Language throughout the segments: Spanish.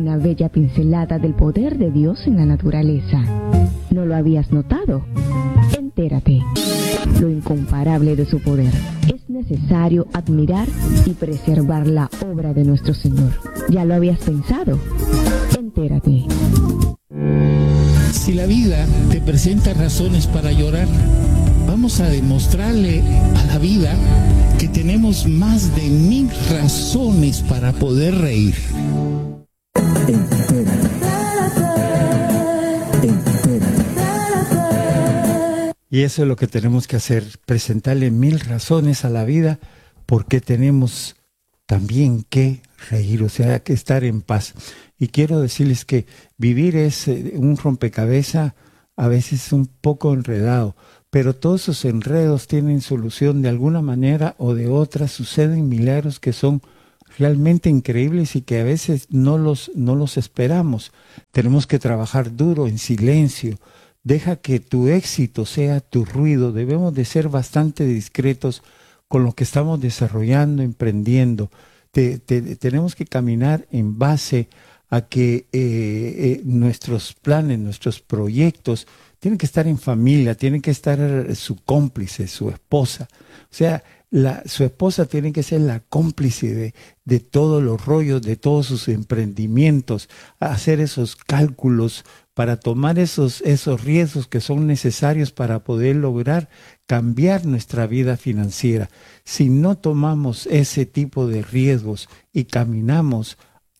una bella pincelada del poder de Dios en la naturaleza. ¿No lo habías notado? Entérate. Lo incomparable de su poder. Es necesario admirar y preservar la obra de nuestro Señor. ¿Ya lo habías pensado? Entérate. Si la vida te presenta razones para llorar, vamos a demostrarle a la vida que tenemos más de 1000 razones para poder reír. Y eso es lo que tenemos que hacer, presentarle 1000 razones a la vida, porque tenemos también que reír, o sea, que estar en paz. Y quiero decirles que vivir es un rompecabezas a veces un poco enredado, pero todos esos enredos tienen solución de alguna manera o de otra. Suceden milagros que son realmente increíbles y que a veces no los esperamos. Tenemos que trabajar duro, en silencio. Deja que tu éxito sea tu ruido. Debemos de ser bastante discretos con lo que estamos desarrollando, emprendiendo. Tenemos que caminar en base a que nuestros planes, nuestros proyectos tienen que estar en familia, tienen que estar su cómplice, su esposa. O sea, su esposa tiene que ser la cómplice de todos los rollos, de todos sus emprendimientos, hacer esos cálculos para tomar esos riesgos que son necesarios para poder lograr cambiar nuestra vida financiera. Si no tomamos ese tipo de riesgos y caminamos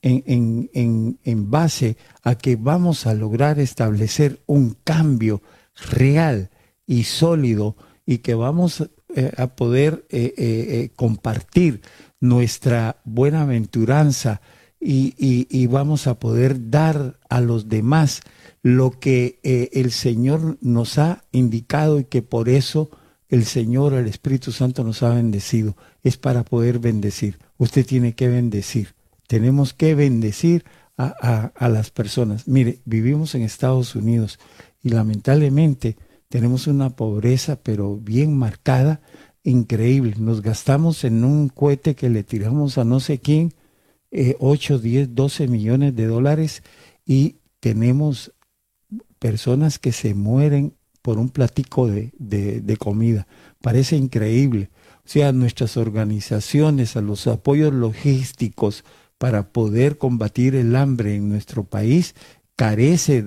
en base a que vamos a lograr establecer un cambio real y sólido, y que vamos a poder compartir nuestra buenaventuranza y vamos a poder dar a los demás lo que el Señor nos ha indicado, y que por eso el Señor, el Espíritu Santo nos ha bendecido. Es para poder bendecir. Usted tiene que bendecir. Tenemos que bendecir a las personas. Mire, vivimos en Estados Unidos y lamentablemente tenemos una pobreza pero bien marcada, increíble. Nos gastamos en un cohete que le tiramos a no sé quién 8, 10, 12 millones de dólares, y tenemos personas que se mueren por un platico de comida. Parece increíble. O sea, nuestras organizaciones, a los apoyos logísticos para poder combatir el hambre en nuestro país, carece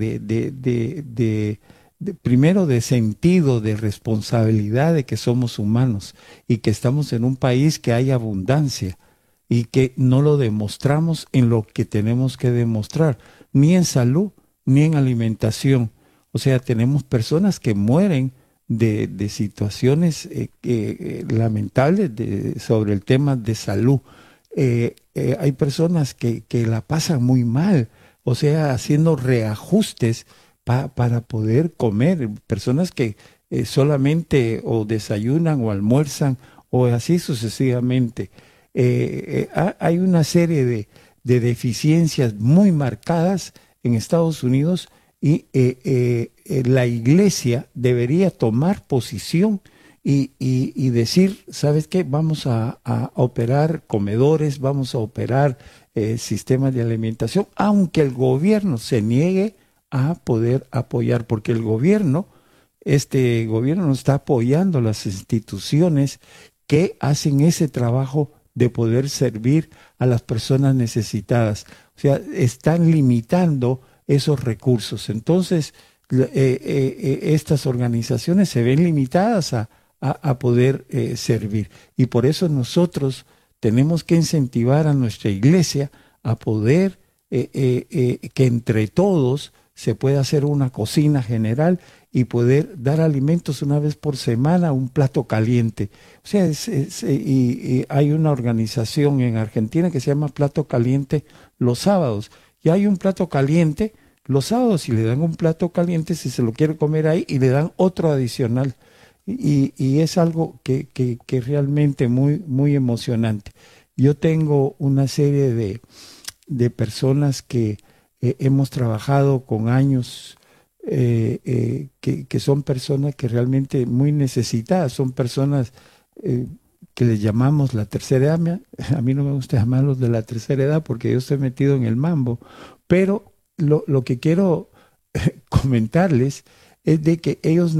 primero de sentido, de responsabilidad, de que somos humanos y que estamos en un país que hay abundancia, y que no lo demostramos en lo que tenemos que demostrar, ni en salud, ni en alimentación. O sea, tenemos personas que mueren de situaciones lamentables sobre el tema de salud. Hay personas que la pasan muy mal, o sea, haciendo reajustes para poder comer. Personas que solamente o desayunan o almuerzan o así sucesivamente. Hay una serie de deficiencias muy marcadas en Estados Unidos, y la iglesia debería tomar posición y decir, ¿sabes qué? Vamos a operar comedores, vamos a operar sistemas de alimentación, aunque el gobierno se niegue a poder apoyar, porque este gobierno no está apoyando las instituciones que hacen ese trabajo de poder servir a las personas necesitadas. O sea, están limitando esos recursos. Entonces, estas organizaciones se ven limitadas a poder servir. Y por eso nosotros tenemos que incentivar a nuestra iglesia a poder que entre todos se pueda hacer una cocina general y poder dar alimentos una vez por semana, un plato caliente. O sea, y hay una organización en Argentina que se llama Plato Caliente los sábados. Y hay un plato caliente los sábados, y le dan un plato caliente si se lo quiere comer ahí, y le dan otro adicional. Y es algo que realmente muy, muy emocionante. Yo tengo una serie de personas que hemos trabajado con años, que son personas que realmente muy necesitadas, son personas que les llamamos la tercera edad. A mí no me gusta llamarlos de la tercera edad porque yo estoy metido en el mambo, Pero lo que quiero comentarles es de que ellos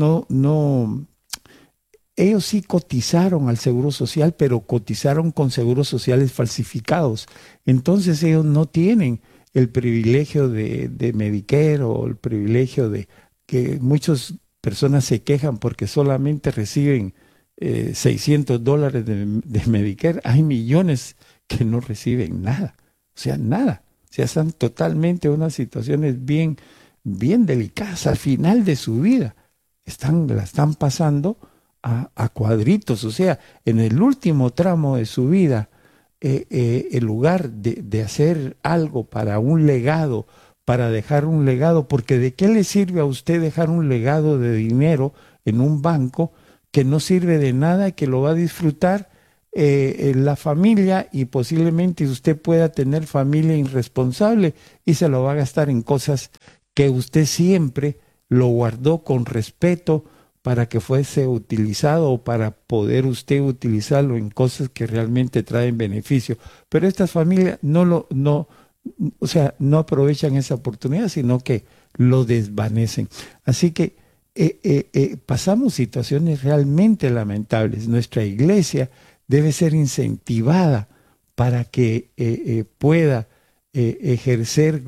ellos sí cotizaron al Seguro Social, pero cotizaron con seguros sociales falsificados. Entonces ellos no tienen el privilegio de Medicare o el privilegio de que muchas personas se quejan porque solamente reciben $600 de Medicare. Hay millones que no reciben nada, o sea, nada. O sea, están totalmente en unas situaciones bien delicadas al final de su vida. La están pasando a cuadritos, o sea, en el último tramo de su vida, en lugar de hacer algo para un legado, para dejar un legado, porque ¿de qué le sirve a usted dejar un legado de dinero en un banco que no sirve de nada, que lo va a disfrutar la familia y posiblemente usted pueda tener familia irresponsable y se lo va a gastar en cosas que usted siempre lo guardó con respeto para que fuese utilizado o para poder usted utilizarlo en cosas que realmente traen beneficio? Pero estas familias no aprovechan esa oportunidad, sino que lo desvanecen. Así que pasamos situaciones realmente lamentables. Nuestra iglesia debe ser incentivada para que pueda ejercer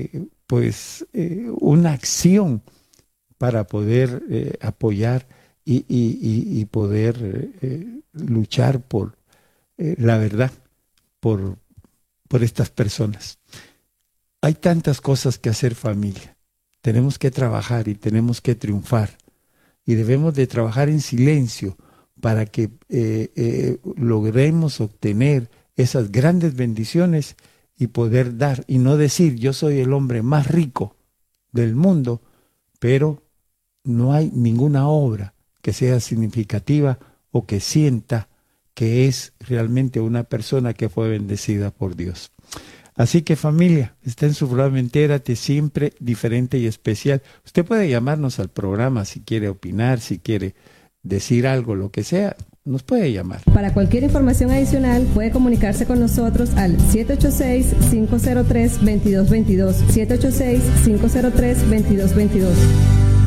una acción para poder apoyar y poder luchar por la verdad, por estas personas. Hay tantas cosas que hacer, familia. Tenemos que trabajar y tenemos que triunfar. Y debemos de trabajar en silencio para que logremos obtener esas grandes bendiciones y poder dar. Y no decir, yo soy el hombre más rico del mundo, pero no hay ninguna obra que sea significativa o que sienta que es realmente una persona que fue bendecida por Dios. Así que, familia, está en su programa Entérate, siempre diferente y especial. Usted puede llamarnos al programa si quiere opinar, si quiere decir algo, lo que sea, nos puede llamar. Para cualquier información adicional, puede comunicarse con nosotros al 786-503-2222, 786-503-2222.